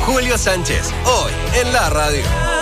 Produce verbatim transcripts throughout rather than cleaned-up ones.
Julio Sánchez, hoy en la radio.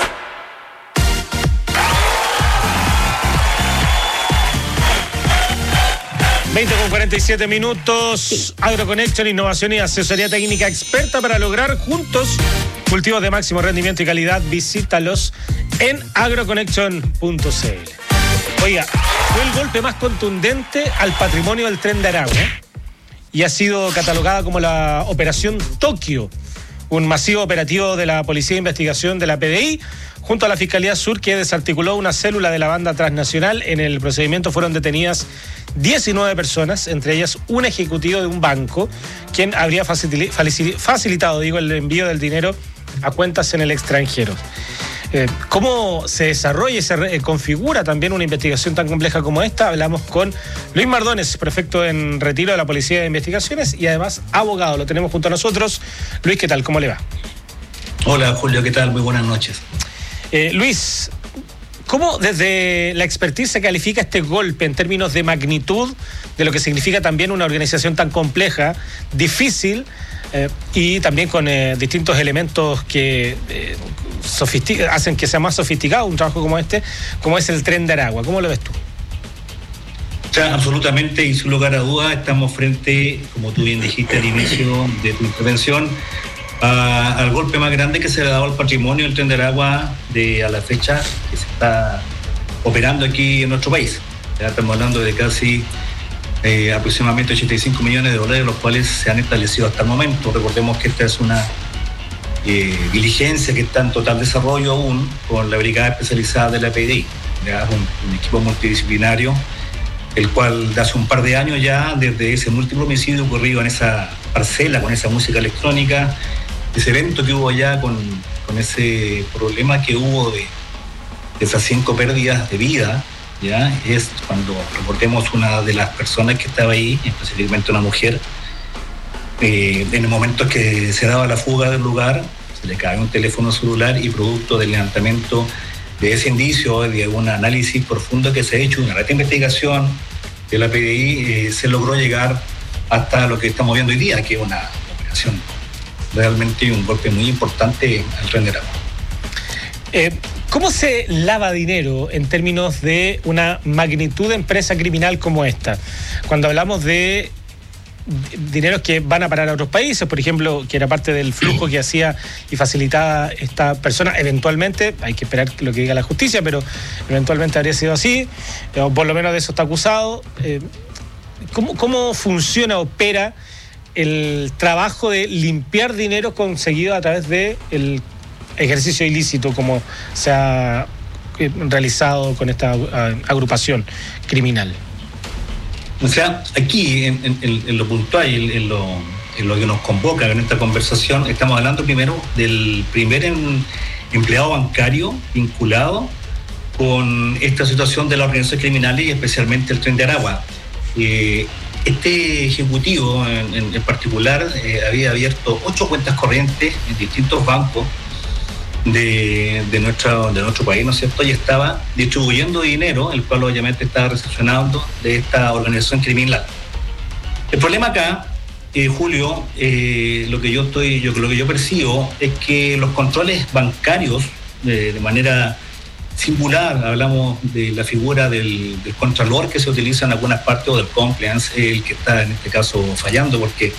veinte con cuarenta y siete minutos. AgroConnection, innovación y asesoría técnica experta para lograr juntos cultivos de máximo rendimiento y calidad. Visítalos en agroconnection punto c l. Oiga, fue el golpe más contundente al patrimonio del Tren de Aragua y ha sido catalogada como la Operación Tokio, un masivo operativo de la Policía de Investigación de la P D I junto a la Fiscalía Sur, que desarticuló una célula de la banda transnacional. En el procedimiento fueron detenidas diecinueve personas, entre ellas un ejecutivo de un banco, quien habría facilitado, digo, el envío del dinero a cuentas en el extranjero. Eh, ¿Cómo se desarrolla y se re- configura también una investigación tan compleja como esta? Hablamos con Luis Mardones, prefecto en retiro de la Policía de Investigaciones y además abogado. Lo tenemos junto a nosotros. Luis, ¿qué tal? ¿Cómo le va? Hola, Julio, ¿qué tal? Muy buenas noches. Eh, Luis, ¿cómo desde la expertise se califica este golpe en términos de magnitud, de lo que significa también una organización tan compleja, difícil, eh, y también con eh, distintos elementos que eh, sofistic- hacen que sea más sofisticado un trabajo como este, como es el Tren de Aragua? ¿Cómo lo ves tú? O sea, absolutamente y sin lugar a dudas estamos frente, como tú bien dijiste al inicio de tu intervención, a, al golpe más grande que se le ha dado al patrimonio del Tren de Aragua de a la fecha que se está operando aquí en nuestro país. Ya estamos hablando de casi eh, aproximadamente ochenta y cinco millones de dólares, los cuales se han establecido hasta el momento. Recordemos que esta es una eh, diligencia que está en total desarrollo aún con la Brigada Especializada de la P D I, ya un, un equipo multidisciplinario, el cual de hace un par de años ya, desde ese múltiple homicidio ocurrido en esa parcela, con esa música electrónica, ese evento que hubo allá con, con ese problema que hubo de, de esas cinco pérdidas de vida, ya es cuando recordemos una de las personas que estaba ahí, específicamente una mujer, eh, en el momento que se daba la fuga del lugar, se le cae un teléfono celular y producto del levantamiento de ese indicio, de un análisis profundo que se ha hecho, una alta investigación de la P D I, eh, se logró llegar hasta lo que estamos viendo hoy día, que es una operación realmente un golpe muy importante al Tren de Aragua. Eh, ¿Cómo se lava dinero en términos de una magnitud de empresa criminal como esta? Cuando hablamos de dineros que van a parar a otros países, por ejemplo, que era parte del flujo que hacía y facilitaba esta persona, eventualmente, hay que esperar lo que diga la justicia, pero eventualmente habría sido así, o por lo menos de eso está acusado. Eh, ¿cómo, ¿Cómo funciona, opera el trabajo de limpiar dinero conseguido a través de el ejercicio ilícito como se ha realizado con esta agrupación criminal? O sea, aquí en, en, en lo puntual y en lo, en lo que nos convoca en esta conversación, estamos hablando primero del primer en, empleado bancario vinculado con esta situación de las organizaciones criminales y especialmente el Tren de Aragua. Eh, este ejecutivo en, en, en particular eh, había abierto ocho cuentas corrientes en distintos bancos de, de, nuestra, de nuestro país, ¿no es cierto? Y estaba distribuyendo dinero, el cual obviamente estaba recepcionando de esta organización criminal. El problema acá, eh, Julio, eh, lo que yo estoy, yo, lo que yo percibo es que los controles bancarios, eh, de manera singular, hablamos de la figura del, del contralor que se utiliza en algunas partes, o del compliance, el que está en este caso fallando, porque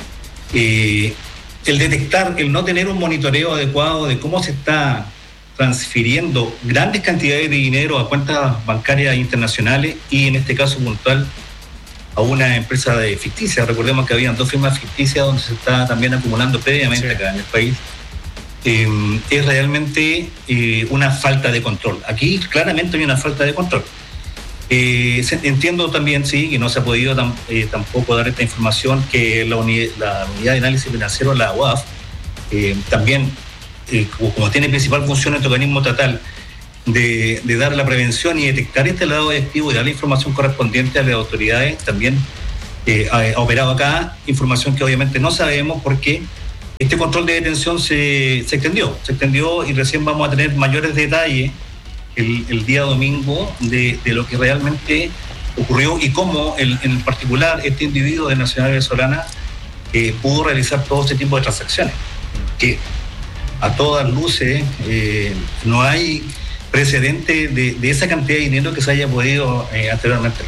eh, el detectar, el no tener un monitoreo adecuado de cómo se está transfiriendo grandes cantidades de dinero a cuentas bancarias internacionales y en este caso puntual a una empresa de ficticia. Recordemos que habían dos firmas ficticias donde se está también acumulando previamente, sí, acá en el país. Eh, es realmente eh, una falta de control. Aquí claramente hay una falta de control. Eh, entiendo también, sí, que no se ha podido tam, eh, tampoco dar esta información, que la, uni, la unidad de análisis financiero, la U A F, eh, también, eh, como, como tiene principal función este organismo estatal de, de dar la prevención y detectar este lado de activo y dar la información correspondiente a las autoridades, también eh, ha, ha operado acá, información que obviamente no sabemos porque este control de detención se, se extendió, se extendió y recién vamos a tener mayores detalles El, el día domingo de, de lo que realmente ocurrió y cómo el, en particular este individuo de nacionalidad venezolana eh, pudo realizar todo este tipo de transacciones, que a todas luces, eh, no hay precedente de, de esa cantidad de dinero que se haya podido eh, anteriormente.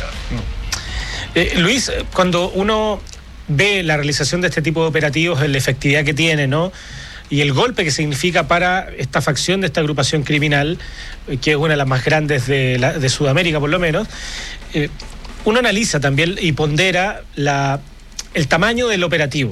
Eh, Luis, cuando uno ve la realización de este tipo de operativos, la efectividad que tiene, ¿no?, y el golpe que significa para esta facción de esta agrupación criminal, que es una de las más grandes de, la, de Sudamérica por lo menos, eh, uno analiza también y pondera la, el tamaño del operativo.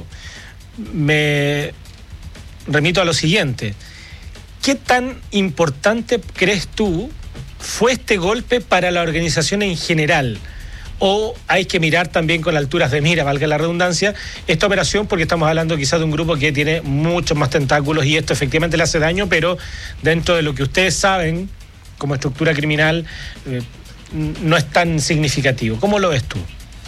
Me remito a lo siguiente: ¿qué tan importante crees tú fue este golpe para la organización en general? ¿O hay que mirar también con alturas de mira, valga la redundancia, esta operación, porque estamos hablando quizás de un grupo que tiene muchos más tentáculos y esto efectivamente le hace daño, pero dentro de lo que ustedes saben como estructura criminal eh, no es tan significativo? ¿Cómo lo ves tú?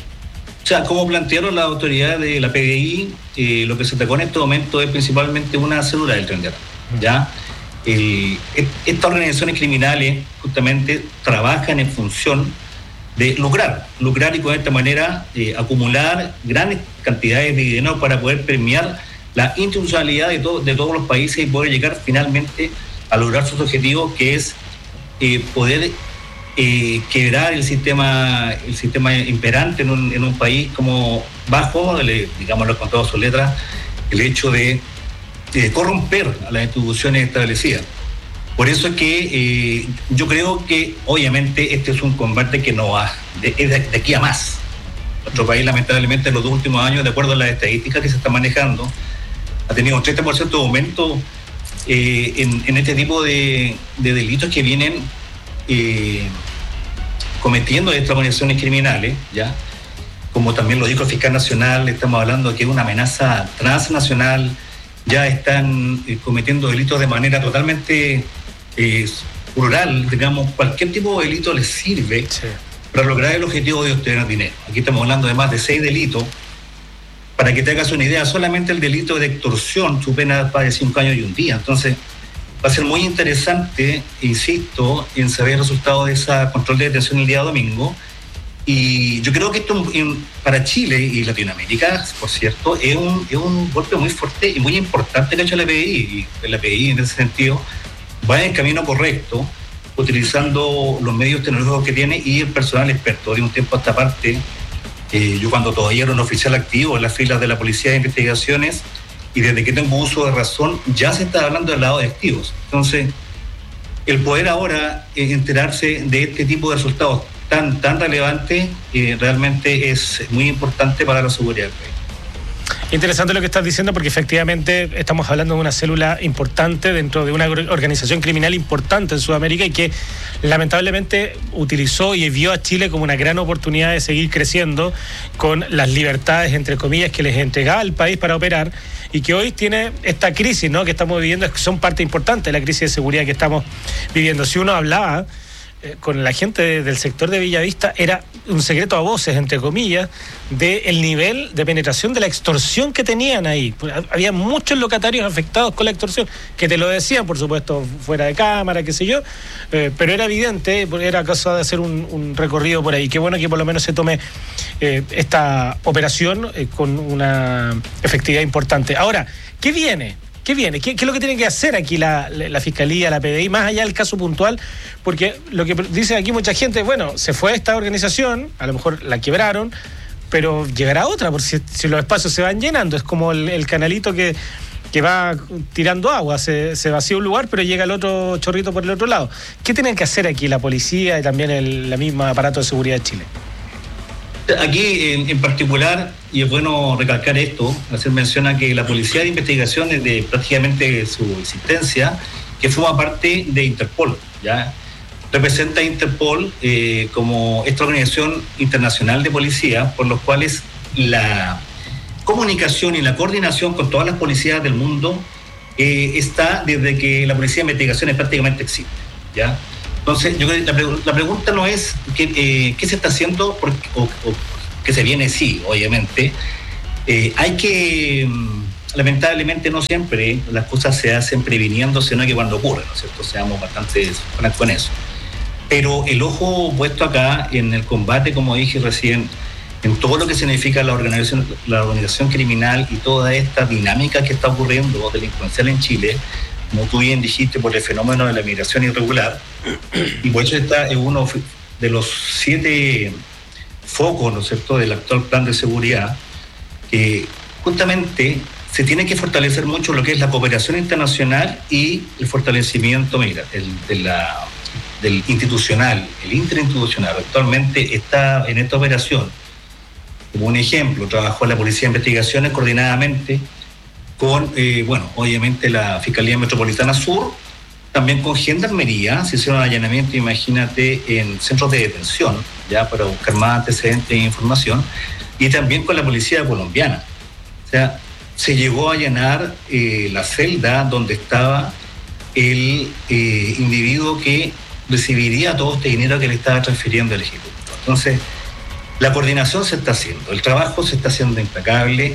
O sea, como plantearon las autoridades de la P D I, eh, lo que se atacó en este momento es principalmente una célula del Tren de Aragua, ¿ya? El, estas organizaciones criminales justamente trabajan en función de lograr, lograr y con esta manera eh, acumular grandes cantidades de dinero para poder premiar la institucionalidad de, to- de todos los países y poder llegar finalmente a lograr sus objetivos, que es eh, poder eh, quebrar el sistema el sistema imperante en un, en un país como bajo, le, digámoslo con todas sus letras, el hecho de, de corromper a las instituciones establecidas. Por eso es que eh, yo creo que obviamente este es un combate que no va de, de, de aquí a más. Nuestro país lamentablemente en los dos últimos años, de acuerdo a las estadísticas que se están manejando, ha tenido un treinta por ciento de aumento eh, en, en este tipo de, de delitos que vienen eh, cometiendo estas organizaciones criminales, ¿ya? Como también lo dijo el fiscal nacional, estamos hablando de que es una amenaza transnacional, ya están eh, cometiendo delitos de manera totalmente Eh, plural, digamos, cualquier tipo de delito les sirve sí. para lograr el objetivo de obtener dinero. Aquí estamos hablando de más de seis delitos. Para que te hagas una idea, solamente el delito de extorsión, su pena va de cinco años y un día. Entonces, va a ser muy interesante, insisto, en saber el resultado de ese control de detención el día domingo. Y yo creo que esto en, para Chile y Latinoamérica, por cierto, es un, es un golpe muy fuerte y muy importante que ha hecho la P D I. Y la P D I, en ese sentido, va en el camino correcto, utilizando los medios tecnológicos que tiene y el personal experto. De un tiempo a esta parte, eh, yo cuando todavía era un oficial activo en las filas de la Policía de Investigaciones, y desde que tengo uso de razón, ya se está hablando del lado de activos. Entonces, el poder ahora eh, enterarse de este tipo de resultados tan, tan relevantes, eh, realmente es muy importante para la seguridad del país. Interesante lo que estás diciendo, porque efectivamente estamos hablando de una célula importante dentro de una organización criminal importante en Sudamérica y que lamentablemente utilizó y vio a Chile como una gran oportunidad de seguir creciendo con las libertades, entre comillas, que les entregaba el país para operar, y que hoy tiene esta crisis, ¿no?, que estamos viviendo, son parte importante de la crisis de seguridad que estamos viviendo. Si uno hablaba Eh, con la gente de, del sector de Bellavista, era un secreto a voces, entre comillas, del nivel de penetración de la extorsión que tenían ahí. Había muchos locatarios afectados con la extorsión, que te lo decían, por supuesto, fuera de cámara, qué sé yo, eh, pero era evidente, era cosa de hacer un, un recorrido por ahí. Qué bueno que por lo menos se tome eh, esta operación eh, con una efectividad importante. Ahora, ¿qué viene? ¿Qué viene? ¿Qué, ¿Qué es lo que tiene que hacer aquí la, la Fiscalía, la P D I, más allá del caso puntual? Porque lo que dice aquí mucha gente, bueno, se fue esta organización, a lo mejor la quebraron, pero llegará otra, porque si, si los espacios se van llenando, es como el, el canalito que, que va tirando agua, se, se vacía un lugar, pero llega el otro chorrito por el otro lado. ¿Qué tienen que hacer aquí la policía y también el la misma aparato de seguridad de Chile? Aquí en, en particular, y es bueno recalcar esto, hacer mención a que la Policía de Investigación, desde prácticamente su existencia, que forma parte de Interpol, ¿ya? Representa a Interpol eh, como esta organización internacional de policía, por los cuales la comunicación y la coordinación con todas las policías del mundo eh, está desde que la Policía de Investigación prácticamente existe, ¿ya? Entonces, yo creo que la, la pregunta no es qué, eh, qué se está haciendo porque, o, o qué se viene, sí, obviamente. Eh, hay que, lamentablemente, no siempre las cosas se hacen previniendo, sino que cuando ocurren, ¿no es cierto? Seamos bastante francos con eso. Pero el ojo puesto acá en el combate, como dije recién, en todo lo que significa la organización, la organización criminal y toda esta dinámica que está ocurriendo delincuencial en Chile, como tú bien dijiste, por el fenómeno de la migración irregular, y por eso está en uno de los siete focos, ¿no es cierto?, del actual plan de seguridad, que justamente se tiene que fortalecer mucho lo que es la cooperación internacional y el fortalecimiento, mira, el, de la, del institucional, el interinstitucional. Actualmente está en esta operación, como un ejemplo, trabajó la Policía de Investigaciones coordinadamente con, eh, bueno, obviamente la Fiscalía Metropolitana Sur, también con Gendarmería. Se hicieron allanamientos, imagínate, en centros de detención, ya para buscar más antecedentes e información, y también con la Policía Colombiana. O sea, se llegó a allanar eh, la celda donde estaba el eh, individuo que recibiría todo este dinero que le estaba transfiriendo el Ejecutivo. Entonces, la coordinación se está haciendo, el trabajo se está haciendo impecable.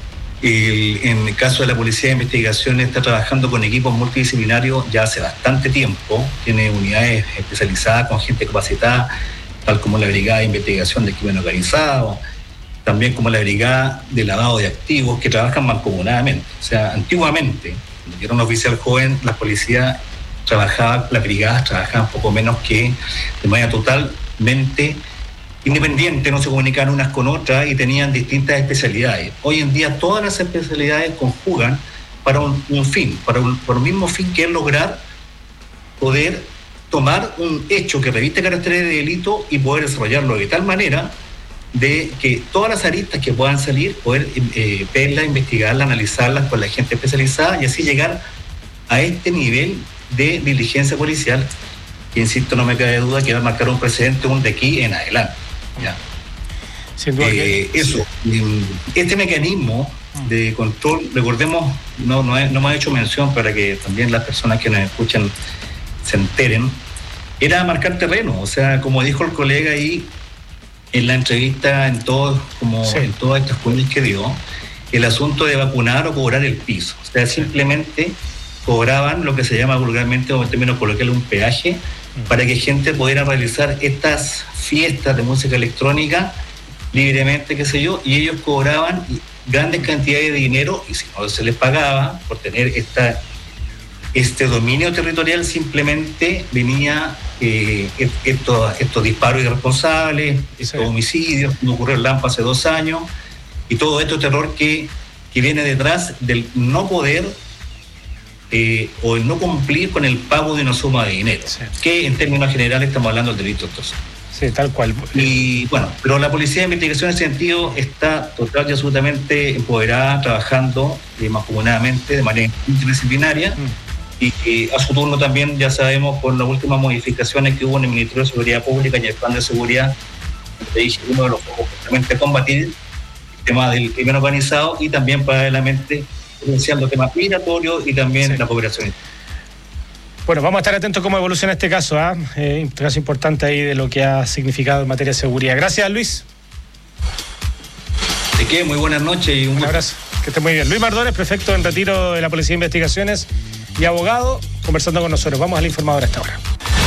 El, en el caso de la Policía de Investigaciones está trabajando con equipos multidisciplinarios ya hace bastante tiempo, tiene unidades especializadas con gente capacitada, tal como la Brigada de Investigación del Crimen Organizado, también como la Brigada de Lavado de Activos, que trabajan mancomunadamente. O sea, antiguamente, cuando yo era un oficial joven, la policía trabajaba, las brigadas trabajaban poco menos que de manera totalmente independiente, no se comunicaban unas con otras y tenían distintas especialidades. Hoy en día todas las especialidades conjugan para un, un fin, para un, para un mismo fin, que es lograr poder tomar un hecho que reviste caracteres de delito y poder desarrollarlo de tal manera de que todas las aristas que puedan salir, poder eh, verlas, investigarlas, analizarlas con la gente especializada y así llegar a este nivel de diligencia policial que, insisto, no me cabe duda que va a marcar un precedente un de aquí en adelante. ¿Ya? Sin duda eh, que... Eso, este mecanismo de control, recordemos, no, no, no me ha hecho mención para que también las personas que nos escuchan se enteren, era marcar terreno. O sea, como dijo el colega ahí en la entrevista, en todos, como sí. en todas estas cuestiones que dio, el asunto de vacunar o cobrar el piso. O sea, simplemente cobraban lo que se llama vulgarmente, o en términos coloquiales, un peaje, mm. para que gente pudiera realizar estas fiestas de música electrónica libremente, qué sé yo, y ellos cobraban grandes cantidades de dinero, y si no se les pagaba por tener esta, este dominio territorial, simplemente venía eh, estos, estos disparos irresponsables, estos sí. homicidios, como ocurrió en Lampa hace dos años, y todo esto terror que, que viene detrás del no poder eh, o el no cumplir con el pago de una suma de dinero, sí. que en términos generales estamos hablando del delito entonces. Sí, tal cual. Y bueno, pero la Policía de Investigación en ese sentido está total y absolutamente empoderada, trabajando eh, mancomunadamente, de manera interdisciplinaria, mm. y eh, a su turno también, ya sabemos, por las últimas modificaciones que hubo en el Ministerio de Seguridad Pública y el Plan de Seguridad, te dije, uno de los focos justamente combatir el tema del crimen organizado y también paralelamente potenciando temas migratorios y también sí. la cooperación. Bueno, vamos a estar atentos cómo evoluciona este caso, ¿eh? Eh, un caso importante ahí de lo que ha significado en materia de seguridad. Gracias, Luis. ¿De qué? Muy buenas noches y un, un abrazo. Que esté muy bien. Luis Mardones, prefecto en retiro de la Policía de Investigaciones y abogado, conversando con nosotros. Vamos al informador a esta hora.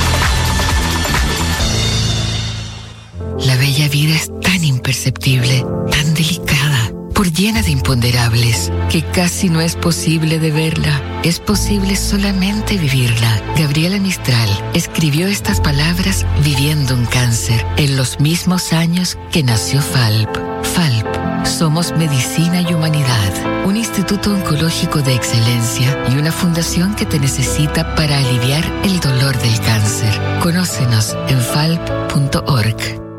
La bella vida es tan imperceptible, tan delicada, por llena de imponderables, que casi no es posible de verla. Es posible solamente vivirla. Gabriela Mistral escribió estas palabras viviendo un cáncer en los mismos años que nació FALP. FALP, somos medicina y humanidad, un instituto oncológico de excelencia y una fundación que te necesita para aliviar el dolor del cáncer. Conócenos en falp punto org.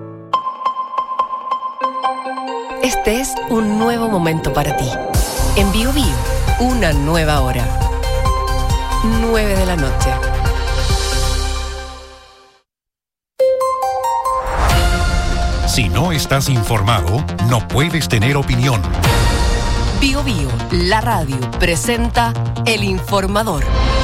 Este es un nuevo momento para ti. En Bio Bio, una nueva hora. nueve de la noche. Si no estás informado, no puedes tener opinión. Bio Bio, la radio, presenta El Informador.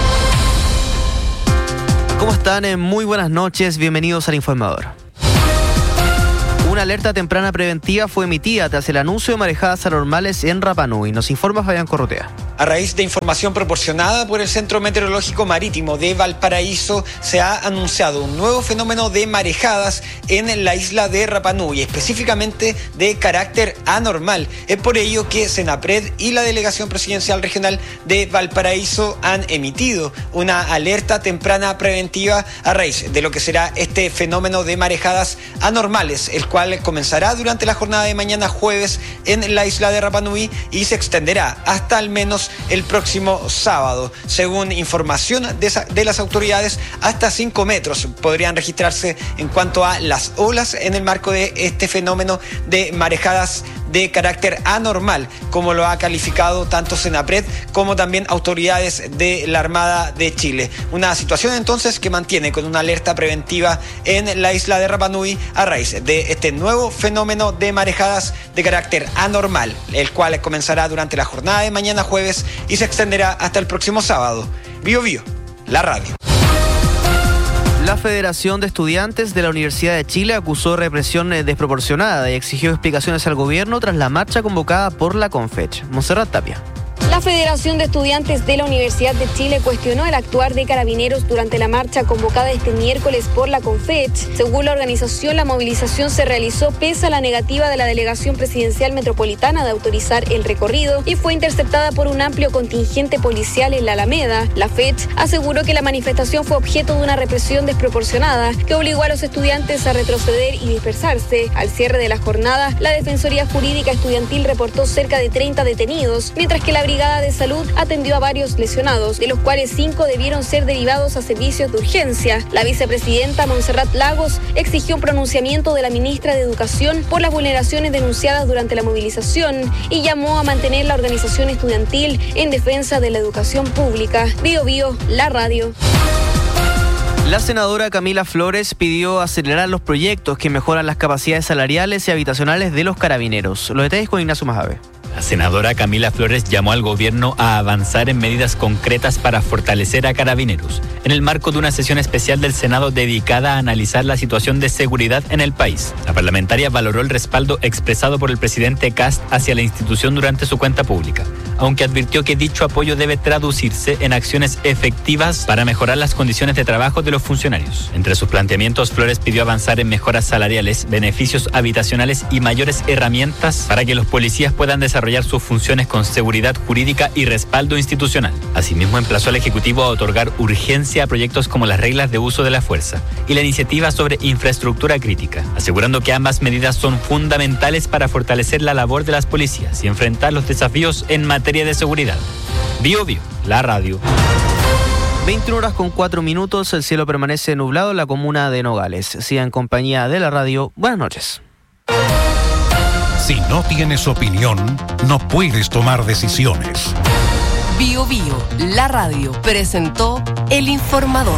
¿Cómo están? Muy buenas noches, bienvenidos al Informador. Una alerta temprana preventiva fue emitida tras el anuncio de marejadas anormales en Rapa Nui. Nos informa Fabián Corrotea. A raíz de información proporcionada por el Centro Meteorológico Marítimo de Valparaíso, se ha anunciado un nuevo fenómeno de marejadas en la isla de Rapa Nui, específicamente de carácter anormal. Es por ello que Senapred y la Delegación Presidencial Regional de Valparaíso han emitido una alerta temprana preventiva a raíz de lo que será este fenómeno de marejadas anormales, el cual comenzará durante la jornada de mañana jueves en la isla de Rapa Nui y se extenderá hasta al menos el próximo sábado. Según información de, esa, de las autoridades, hasta cinco metros podrían registrarse en cuanto a las olas en el marco de este fenómeno de marejadas de carácter anormal, como lo ha calificado tanto Senapred como también autoridades de la Armada de Chile. Una situación entonces que mantiene con una alerta preventiva en la isla de Rapa Nui a raíz de este nuevo fenómeno de marejadas de carácter anormal, el cual comenzará durante la jornada de mañana jueves y se extenderá hasta el próximo sábado. Bio Bio, la radio. La Federación de Estudiantes de la Universidad de Chile acusó represión desproporcionada y exigió explicaciones al gobierno tras la marcha convocada por la Confech. Monserrat Tapia. La Federación de Estudiantes de la Universidad de Chile cuestionó el actuar de Carabineros durante la marcha convocada este miércoles por la Confech. Según la organización, la movilización se realizó pese a la negativa de la Delegación Presidencial Metropolitana de autorizar el recorrido y fue interceptada por un amplio contingente policial en la Alameda. La F E C aseguró que la manifestación fue objeto de una represión desproporcionada que obligó a los estudiantes a retroceder y dispersarse. Al cierre de la jornada, la Defensoría Jurídica Estudiantil reportó cerca de treinta detenidos, mientras que la Brigada de Salud atendió a varios lesionados, de los cuales cinco debieron ser derivados a servicios de urgencia. La vicepresidenta Montserrat Lagos exigió un pronunciamiento de la ministra de Educación por las vulneraciones denunciadas durante la movilización y llamó a mantener la organización estudiantil en defensa de la educación pública. Bio Bio, la radio. La senadora Camila Flores pidió acelerar los proyectos que mejoran las capacidades salariales y habitacionales de los carabineros. Los detalles con Ignacio Majave. La senadora Camila Flores llamó al gobierno a avanzar en medidas concretas para fortalecer a Carabineros, en el marco de una sesión especial del Senado dedicada a analizar la situación de seguridad en el país. La parlamentaria valoró el respaldo expresado por el presidente Kast hacia la institución durante su cuenta pública, aunque advirtió que dicho apoyo debe traducirse en acciones efectivas para mejorar las condiciones de trabajo de los funcionarios. Entre sus planteamientos, Flores pidió avanzar en mejoras salariales, beneficios habitacionales y mayores herramientas para que los policías puedan desarrollar sus funciones con seguridad jurídica y respaldo institucional. Asimismo, emplazó al Ejecutivo a otorgar urgencia a proyectos como las reglas de uso de la fuerza y la iniciativa sobre infraestructura crítica, asegurando que ambas medidas son fundamentales para fortalecer la labor de las policías y enfrentar los desafíos en materia de seguridad. Bio Bio, la radio. veintiuna horas con cuatro minutos, el cielo permanece nublado en la comuna de Nogales. Siga en compañía de la radio. Buenas noches. Si no tienes opinión, no puedes tomar decisiones. Bio Bio, la radio, presentó El Informador.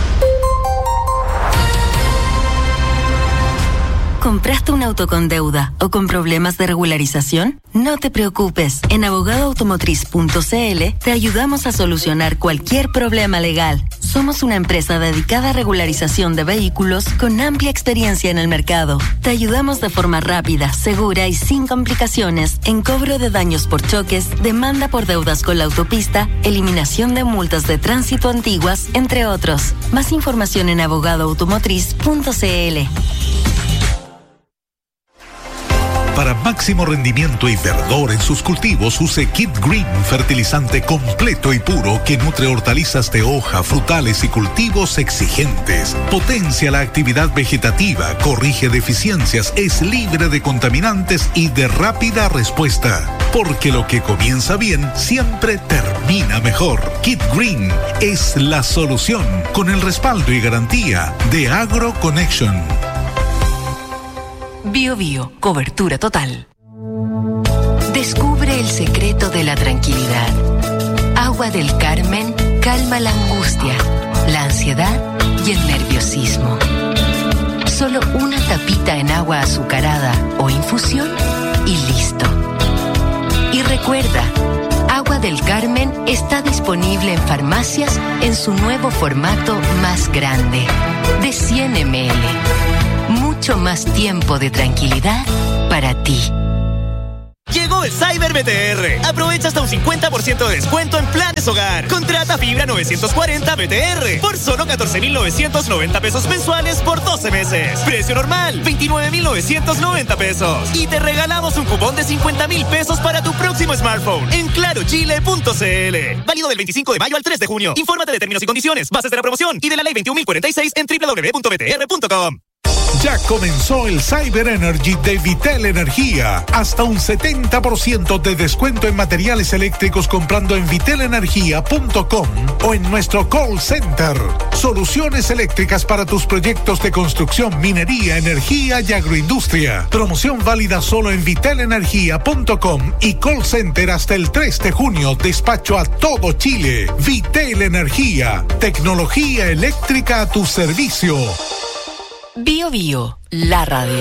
¿Compraste un auto con deuda o con problemas de regularización? No te preocupes. En abogado automotriz punto c l te ayudamos a solucionar cualquier problema legal. Somos una empresa dedicada a regularización de vehículos con amplia experiencia en el mercado. Te ayudamos de forma rápida, segura y sin complicaciones en cobro de daños por choques, demanda por deudas con la autopista, eliminación de multas de tránsito antiguas, entre otros. Más información en abogado automotriz punto c l. Para máximo rendimiento y verdor en sus cultivos, use Kit Green, fertilizante completo y puro que nutre hortalizas de hoja, frutales y cultivos exigentes. Potencia la actividad vegetativa, corrige deficiencias, es libre de contaminantes y de rápida respuesta. Porque lo que comienza bien siempre termina mejor. Kit Green es la solución, con el respaldo y garantía de AgroConnection. Bio Bio, cobertura total. Descubre el secreto de la tranquilidad. Agua del Carmen calma la angustia, la ansiedad y el nerviosismo. Solo una tapita en agua azucarada o infusión y listo. Y recuerda, Agua del Carmen está disponible en farmacias en su nuevo formato más grande, de cien mililitros. Mucho más tiempo de tranquilidad para ti. Llegó el Cyber B T R. Aprovecha hasta un cincuenta por ciento de descuento en planes hogar. Contrata fibra novecientos cuarenta B T R por solo catorce mil novecientos noventa pesos mensuales por doce meses. Precio normal, veintinueve mil novecientos noventa pesos. Y te regalamos un cupón de cincuenta mil pesos para tu próximo smartphone en claro chile punto c l. Válido del veinticinco de mayo al tres de junio. Infórmate de términos y condiciones, bases de la promoción y de la ley veintiún mil cuarenta y seis en doble u doble u doble u punto b t r punto com. Ya comenzó el Cyber Energy de Vitel Energía. Hasta un setenta por ciento de descuento en materiales eléctricos comprando en vitel energía punto com o en nuestro call center. Soluciones eléctricas para tus proyectos de construcción, minería, energía y agroindustria. Promoción válida solo en vitel energía punto com y call center hasta el tres de junio. Despacho a todo Chile. Vitel Energía. Tecnología eléctrica a tu servicio. Bio Bio, la radio.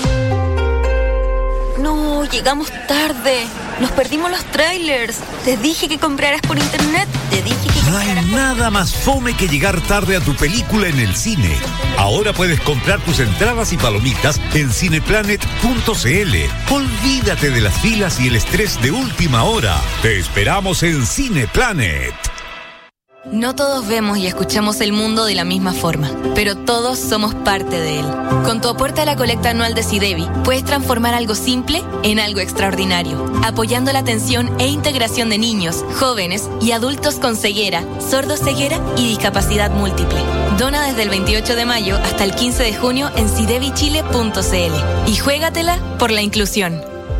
No, llegamos tarde. Nos perdimos los trailers. Te dije que compraras por internet. Te dije que No hay nada más fome que llegar tarde a tu película en el cine. Ahora puedes comprar tus entradas y palomitas en cineplanet punto c l. Olvídate de las filas y el estrés de última hora. Te esperamos en Cineplanet. No todos vemos y escuchamos el mundo de la misma forma, pero todos somos parte de él. Con tu aporte a la colecta anual de SIDEBI, puedes transformar algo simple en algo extraordinario, apoyando la atención e integración de niños, jóvenes y adultos con ceguera, sordoceguera y discapacidad múltiple. Dona desde el veintiocho de mayo hasta el quince de junio en sidebi chile punto c l y juégatela por la inclusión.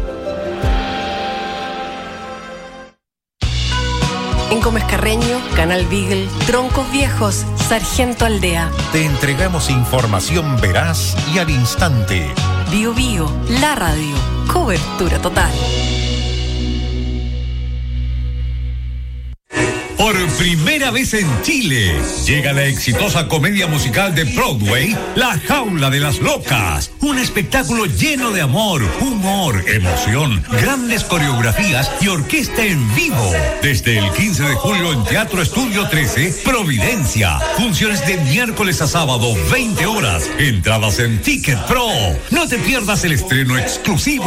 En Gómez Carreño, Canal Beagle, Troncos Viejos, Sargento Aldea. Te entregamos información veraz y al instante. Bio Bio, la radio. Cobertura total. Por primera vez en Chile, llega la exitosa comedia musical de Broadway, La Jaula de las Locas. Un espectáculo lleno de amor, humor, emoción, grandes coreografías y orquesta en vivo. Desde el quince de julio en Teatro Estudio trece, Providencia. Funciones de miércoles a sábado, veinte horas. Entradas en Ticket Pro. No te pierdas el estreno exclusivo